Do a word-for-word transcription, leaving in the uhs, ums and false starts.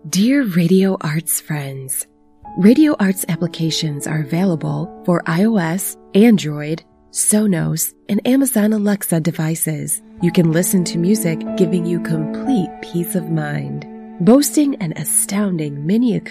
Dear Radio Arts friends, Radio Arts applications are available for iOS, Android, Sonos, and Amazon Alexa devices. You can listen to music giving you complete peace of mind. Boasting an astounding mini